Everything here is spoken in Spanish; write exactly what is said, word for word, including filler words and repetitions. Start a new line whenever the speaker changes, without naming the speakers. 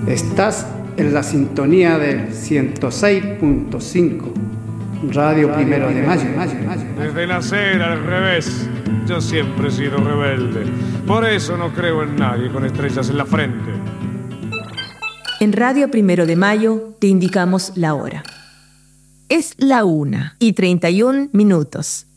Estás en la sintonía del ciento seis punto cinco, Radio Primero de Mayo.
Desde nacer al revés, yo siempre he sido rebelde. Por eso no creo en nadie con estrellas en la frente.
En Radio Primero de Mayo te indicamos la hora. Es la una y treinta y un minutos.